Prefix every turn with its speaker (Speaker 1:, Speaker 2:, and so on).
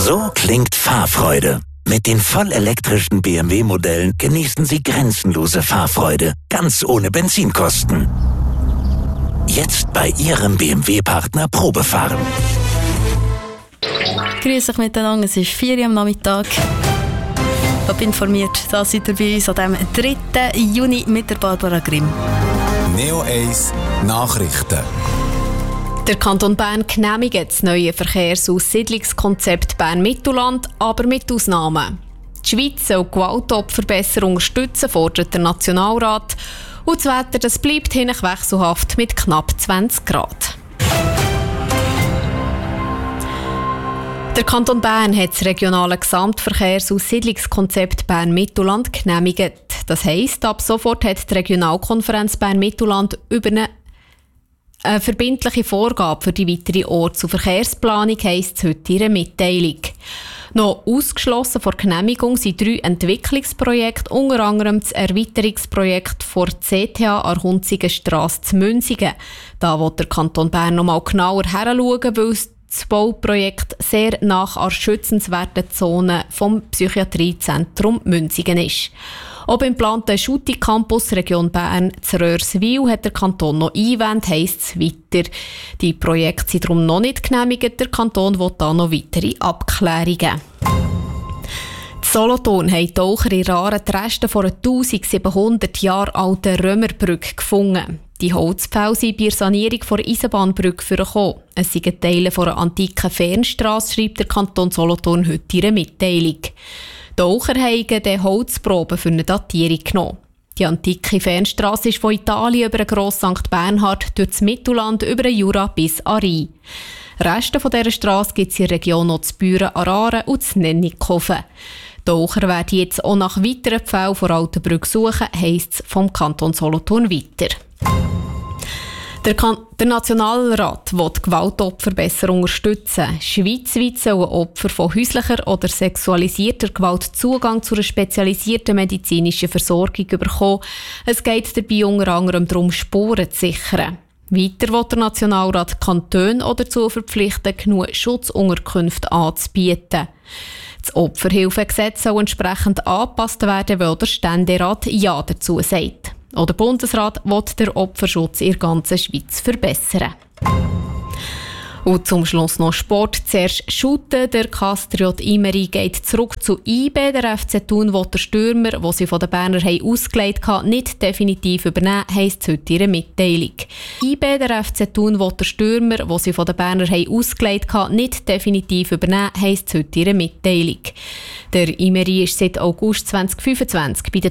Speaker 1: So klingt Fahrfreude. Mit den vollelektrischen BMW-Modellen genießen Sie grenzenlose Fahrfreude, ganz ohne Benzinkosten. Jetzt bei Ihrem BMW-Partner Probefahren.
Speaker 2: Grüß euch miteinander, es ist 4 Uhr am Nachmittag. Ich bin informiert, da seid ihr bei uns am 3. Juni mit der Barbara Grimm.
Speaker 3: Neo 1 Nachrichten.
Speaker 4: Der Kanton Bern genehmigt das neue Verkehrs- und Siedlungskonzept Bern-Mittelland, aber mit Ausnahmen. Die Schweiz soll Gewaltopfer besser unterstützen, fordert der Nationalrat. Und das Wetter, das bleibt hinweg wechselhaft mit knapp 20 Grad. Der Kanton Bern hat das regionale Gesamtverkehrs- und Siedlungskonzept Bern-Mittelland genehmigt. Das heisst, ab sofort hat die Regionalkonferenz Bern-Mittelland über eine verbindliche Vorgabe für die weitere Orts- und Verkehrsplanung, heisst es heute in einer Mitteilung. Noch ausgeschlossen vor Genehmigung sind 3 Entwicklungsprojekte, unter anderem das Erweiterungsprojekt vor CTA an Hunzigenstrasse zu Münzigen. Da will der Kanton Bern noch mal genauer hinschauen, weil das Bauprojekt sehr nach an schützenswerten Zonen vom Psychiatriezentrum Münzigen ist. Auch beim geplanten Schutti-Campus Region Bern zu Röhrswil hat der Kanton noch Einwände, heisst es weiter. Die Projekte sind darum noch nicht genehmigt, der Kanton will da noch weitere Abklärungen. In Solothurn haben Taucher in Raren die Reste von einer 1700 Jahre alten Römerbrücke gefunden. Die Holzpfähle sind bei der Sanierung der Eisenbahnbrücke vorgekommen. Es sind Teile einer antiken Fernstrasse, schreibt der Kanton Solothurn heute in einer Mitteilung. Die Taucher haben die Holzproben für eine Datierung genommen. Die antike Fernstrasse ist von Italien über den Gross St. Bernhard durch das Mittelland, über den Jura bis an Rhein. Reste von dieser Strasse gibt es in der Region noch zu Büren, Raren und zu Nennikofen. Die Taucher werden jetzt auch nach weiteren Pfählen von Altenbrücke suchen, heisst es vom Kanton Solothurn weiter. Der Nationalrat will Gewaltopfer besser unterstützen. Schweizweit sollen Opfer von häuslicher oder sexualisierter Gewalt Zugang zu einer spezialisierten medizinischen Versorgung bekommen. Es geht dabei unter anderem darum, Spuren zu sichern. Weiter will der Nationalrat Kantone auch dazu verpflichten, genug Schutzunterkünfte anzubieten. Das Opferhilfegesetz soll entsprechend angepasst werden, weil der Ständerat Ja dazu sagt. Auch der Bundesrat will den Opferschutz in der ganzen Schweiz verbessern. Und zum Schluss noch Sport. Zuerst Shooten. Der Castriot Imeri geht zurück zu IB. Der FC Thun will den Stürmer, den sie von den Berner ausgelegt haben, nicht definitiv übernehmen, heisst es heute in einer Mitteilung. IB, der FC Thun will den Stürmer, den sie von den Berner ausgelegt haben, nicht definitiv übernehmen, heisst es heute in einer Mitteilung. Der Imeri ist seit August 2025 bei den